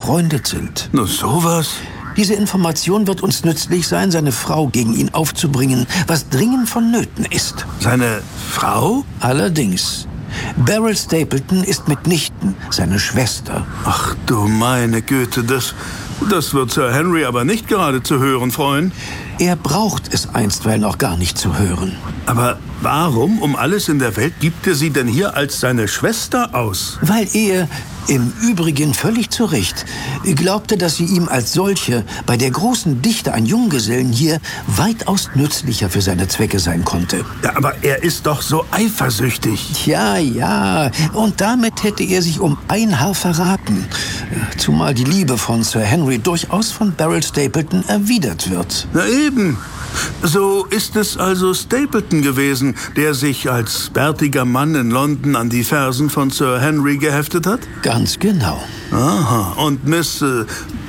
befreundet sind. Nur sowas? Diese Information wird uns nützlich sein, seine Frau gegen ihn aufzubringen, was dringend vonnöten ist. Seine Frau? Allerdings. Beryl Stapleton ist mitnichten seine Schwester. Ach du meine Güte, das wird Sir Henry aber nicht gerade zu hören freuen. Er braucht es einstweilen auch gar nicht zu hören. Aber warum um alles in der Welt gibt er sie denn hier als seine Schwester aus? Weil er, im Übrigen völlig zu Recht, glaubte, dass sie ihm als solche bei der großen Dichte an Junggesellen hier weitaus nützlicher für seine Zwecke sein konnte. Ja, aber er ist doch so eifersüchtig. Ja, und damit hätte er sich um ein Haar verraten. Zumal die Liebe von Sir Henry durchaus von Beryl Stapleton erwidert wird. Na eben. So ist es also Stapleton gewesen, der sich als bärtiger Mann in London an die Fersen von Sir Henry geheftet hat? Ganz genau. Aha, und Mrs.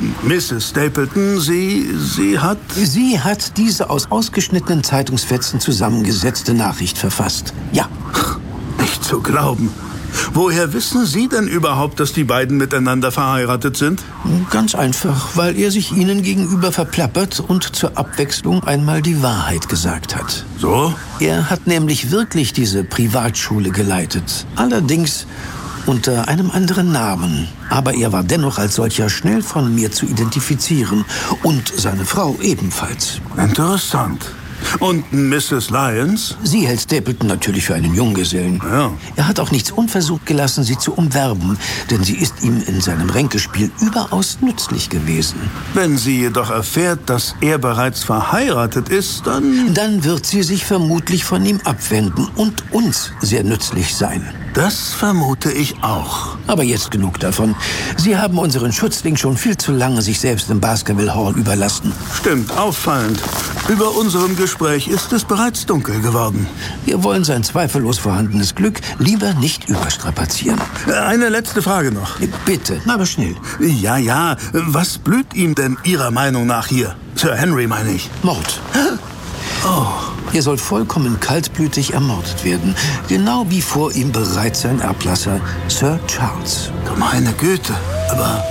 Stapleton, sie hat... Sie hat diese aus ausgeschnittenen Zeitungsfetzen zusammengesetzte Nachricht verfasst. Ja. Nicht zu glauben. Woher wissen Sie denn überhaupt, dass die beiden miteinander verheiratet sind? Ganz einfach, weil er sich ihnen gegenüber verplappert und zur Abwechslung einmal die Wahrheit gesagt hat. So? Er hat nämlich wirklich diese Privatschule geleitet. Allerdings unter einem anderen Namen. Aber er war dennoch als solcher schnell von mir zu identifizieren. Und seine Frau ebenfalls. Interessant. Und Mrs. Lyons? Sie hält Stapleton natürlich für einen Junggesellen. Ja. Er hat auch nichts unversucht gelassen, sie zu umwerben, denn sie ist ihm in seinem Ränkespiel überaus nützlich gewesen. Wenn sie jedoch erfährt, dass er bereits verheiratet ist, dann... Dann wird sie sich vermutlich von ihm abwenden und uns sehr nützlich sein. Das vermute ich auch. Aber jetzt genug davon. Sie haben unseren Schützling schon viel zu lange sich selbst im Baskerville Hall überlassen. Stimmt, auffallend. Über unserem Gespräch ist es bereits dunkel geworden. Wir wollen sein zweifellos vorhandenes Glück lieber nicht überstrapazieren. Eine letzte Frage noch. Bitte, aber schnell. Ja. Was blüht ihm denn Ihrer Meinung nach hier? Sir Henry, meine ich. Mord. Oh. Er soll vollkommen kaltblütig ermordet werden. Genau wie vor ihm bereits sein Erblasser, Sir Charles. Du meine Güte, aber...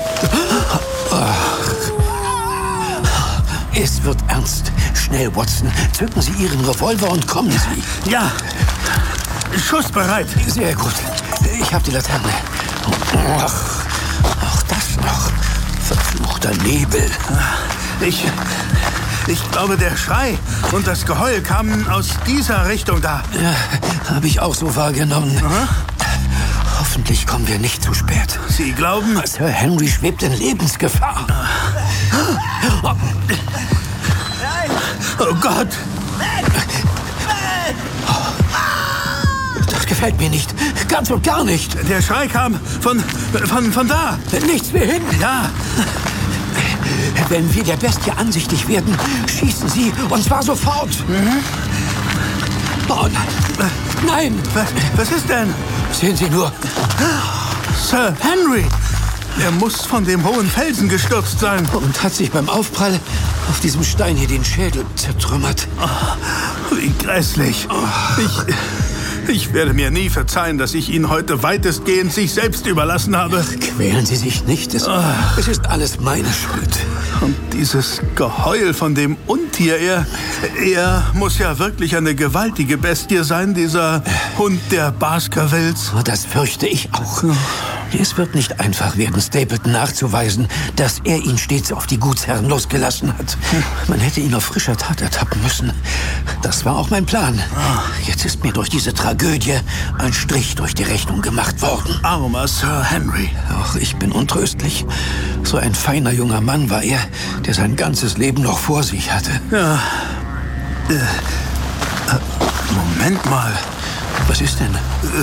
Es wird ernst. Schnell, Watson. Zücken Sie Ihren Revolver und kommen Sie. Ja. Schussbereit. Sehr gut. Ich habe die Laterne. Ach, das noch. Verfluchter Nebel. Ich glaube, der Schrei und das Geheul kamen aus dieser Richtung da. Ja, habe ich auch so wahrgenommen. Aha. Hoffentlich kommen wir nicht zu spät. Sie glauben... Sir Henry schwebt in Lebensgefahr. Oh Gott! Das gefällt mir nicht. Ganz und gar nicht. Der Schrei kam von da. Nichts mehr hin. Ja. Wenn wir der Bestie ansichtig werden, schießen Sie, und zwar sofort. Mhm. Oh nein. Nein. Was ist denn? Sehen Sie nur. Sir Henry. Er muss von dem hohen Felsen gestürzt sein. Und hat sich beim Aufprall auf diesem Stein hier den Schädel zertrümmert. Oh, wie grässlich. Oh. Ich werde mir nie verzeihen, dass ich ihn heute weitestgehend sich selbst überlassen habe. Quälen Sie sich nicht. Es ist alles meine Schuld. Und dieses Geheul von dem Untier, er muss ja wirklich eine gewaltige Bestie sein, dieser Hund der Baskervilles. Das fürchte ich auch. Es wird nicht einfach werden, Stapleton nachzuweisen, dass er ihn stets auf die Gutsherren losgelassen hat. Man hätte ihn auf frischer Tat ertappen müssen. Das war auch mein Plan. Jetzt ist mir durch diese Tragödie ein Strich durch die Rechnung gemacht worden. Armer Sir Henry. Ach, ich bin untröstlich. So ein feiner junger Mann war er, der sein ganzes Leben noch vor sich hatte. Ja. Moment mal. Was ist denn?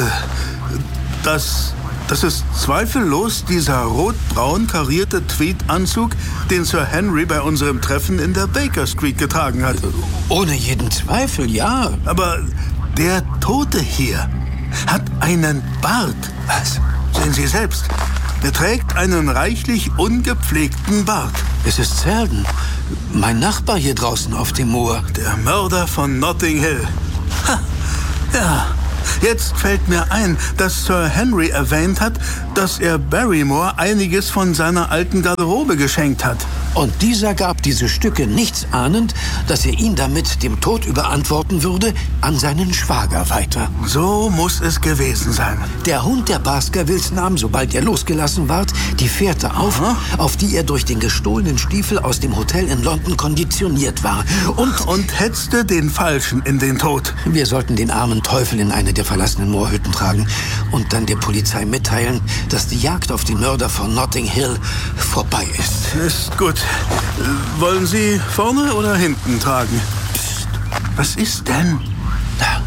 Das ist zweifellos dieser rotbraun karierte Tweedanzug, den Sir Henry bei unserem Treffen in der Baker Street getragen hat. Ohne jeden Zweifel, ja. Aber der Tote hier hat einen Bart. Was? Sehen Sie selbst. Er trägt einen reichlich ungepflegten Bart. Es ist Selden, mein Nachbar hier draußen auf dem Moor. Der Mörder von Notting Hill. Ha, ja, Jetzt fällt mir ein, dass Sir Henry erwähnt hat, dass er Barrymore einiges von seiner alten Garderobe geschenkt hat. Und dieser gab diese Stücke nichts ahnend, dass er ihn damit dem Tod überantworten würde, an seinen Schwager weiter. So muss es gewesen sein. Der Hund der Baskervilles nahm, sobald er losgelassen ward, die Fährte auf die er durch den gestohlenen Stiefel aus dem Hotel in London konditioniert war. Und hetzte den Falschen in den Tod. Wir sollten den armen Teufel in eine der verlassenen Moorhütten tragen und dann der Polizei mitteilen, dass die Jagd auf den Mörder von Notting Hill vorbei ist. Ist gut. Wollen Sie vorne oder hinten tragen? Psst. Was ist denn? Da.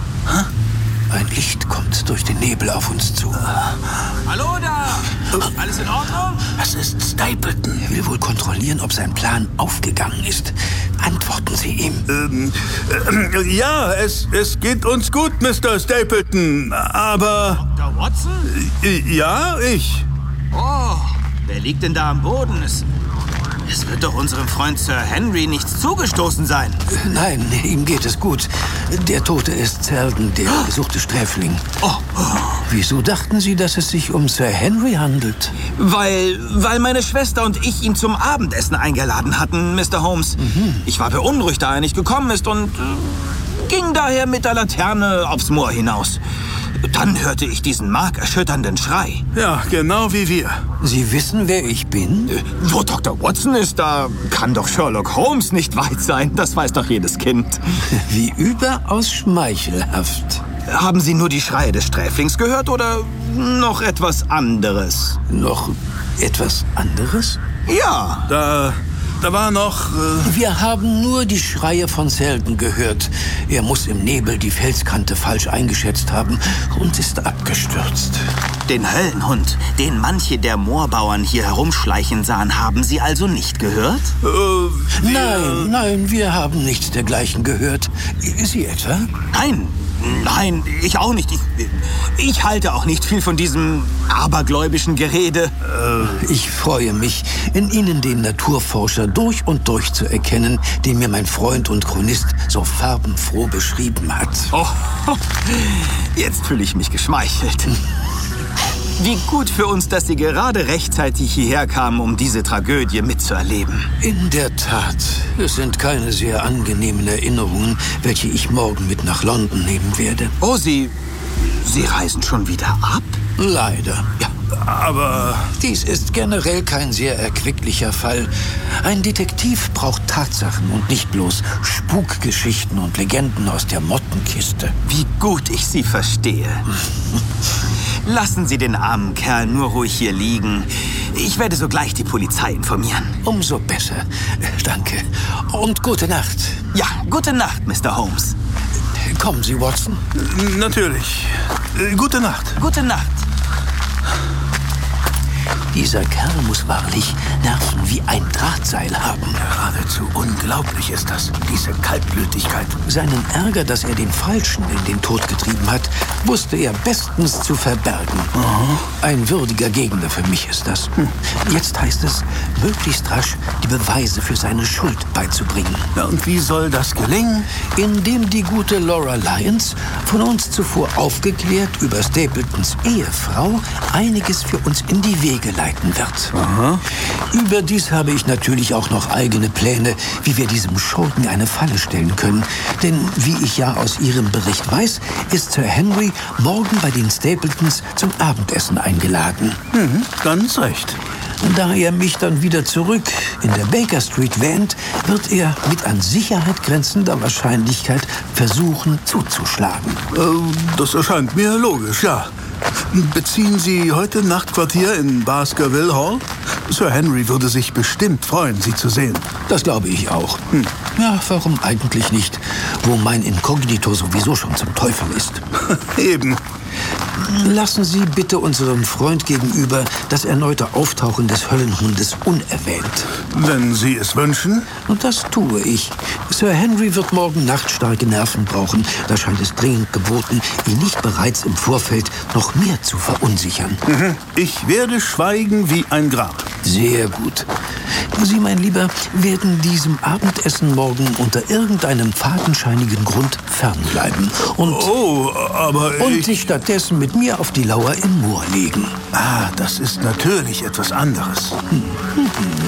Ein Licht kommt durch den Nebel auf uns zu. Hallo da! Alles in Ordnung? Das ist Stapleton. Er will wohl kontrollieren, ob sein Plan aufgegangen ist. Antworten Sie ihm. Ja, es geht uns gut, Mr. Stapleton. Aber... Dr. Watson? Ja, ich. Oh, wer liegt denn da am Boden? Es wird doch unserem Freund Sir Henry nichts zugestoßen sein. Nein, ihm geht es gut. Der Tote ist Selden, der gesuchte Sträfling. Wieso dachten Sie, dass es sich um Sir Henry handelt? Weil meine Schwester und ich ihn zum Abendessen eingeladen hatten, Mr. Holmes. Ich war beunruhigt, da er nicht gekommen ist und ging daher mit der Laterne aufs Moor hinaus. Dann hörte ich diesen markerschütternden Schrei. Ja, genau wie wir. Sie wissen, wer ich bin? Wo Dr. Watson ist, da kann doch Sherlock Holmes nicht weit sein. Das weiß doch jedes Kind. Wie überaus schmeichelhaft. Haben Sie nur die Schreie des Sträflings gehört oder noch etwas anderes? Noch etwas anderes? Ja. Da war noch... Wir haben nur die Schreie von Selden gehört. Er muss im Nebel die Felskante falsch eingeschätzt haben und ist abgestürzt. Den Höllenhund, den manche der Moorbauern hier herumschleichen sahen, haben Sie also nicht gehört? Nein, wir haben nichts dergleichen gehört. Sie etwa? Nein, ich auch nicht. Ich halte auch nicht viel von diesem abergläubischen Gerede. Ich freue mich, in Ihnen den Naturforscher durch und durch zu erkennen, den mir mein Freund und Chronist so farbenfroh beschrieben hat. Oh, jetzt fühle ich mich geschmeichelt. Wie gut für uns, dass Sie gerade rechtzeitig hierher kamen, um diese Tragödie mitzuerleben. In der Tat, es sind keine sehr angenehmen Erinnerungen, welche ich morgen mit nach London nehmen werde. Oh, Sie reisen schon wieder ab? Leider, ja. Aber... Dies ist generell kein sehr erquicklicher Fall. Ein Detektiv braucht Tatsachen und nicht bloß Spukgeschichten und Legenden aus der Mottenkiste. Wie gut ich Sie verstehe. Lassen Sie den armen Kerl nur ruhig hier liegen. Ich werde sogleich die Polizei informieren. Umso besser. Danke. Und gute Nacht. Ja, gute Nacht, Mr. Holmes. Kommen Sie, Watson. Natürlich. Gute Nacht. Gute Nacht. Dieser Kerl muss wahrlich Nerven wie ein Drahtseil haben. Geradezu unglaublich ist das, diese Kaltblütigkeit. Seinen Ärger, dass er den Falschen in den Tod getrieben hat, wusste er bestens zu verbergen. Ein würdiger Gegner für mich ist das. Jetzt heißt es, möglichst rasch die Beweise für seine Schuld beizubringen. Na, und wie soll das gelingen? Indem die gute Laura Lyons, von uns zuvor aufgeklärt über Stapletons Ehefrau, einiges für uns in die Wege leiten wird. Überdies habe ich natürlich auch noch eigene Pläne, wie wir diesem Schurken eine Falle stellen können. Denn wie ich ja aus Ihrem Bericht weiß, ist Sir Henry morgen bei den Stapletons zum Abendessen eingeladen. Ganz recht. Da er mich dann wieder zurück in der Baker Street wähnt, wird er mit an Sicherheit grenzender Wahrscheinlichkeit versuchen zuzuschlagen. Das erscheint mir logisch, ja. Beziehen Sie heute Nachtquartier in Baskerville Hall? Sir Henry würde sich bestimmt freuen, Sie zu sehen. Das glaube ich auch. Ja, warum eigentlich nicht, wo mein Inkognito sowieso schon zum Teufel ist. Eben. Lassen Sie bitte unserem Freund gegenüber das erneute Auftauchen des Höllenhundes unerwähnt. Wenn Sie es wünschen. Und das tue ich. Sir Henry wird morgen Nacht starke Nerven brauchen. Da scheint es dringend geboten, ihn nicht bereits im Vorfeld noch mehr zu verunsichern. Ich werde schweigen wie ein Grab. Sehr gut. Sie, mein Lieber, werden diesem Abendessen morgen unter irgendeinem fadenscheinigen Grund fernbleiben. Und sich stattdessen mit mir auf die Lauer im Moor legen. Das ist natürlich etwas anderes.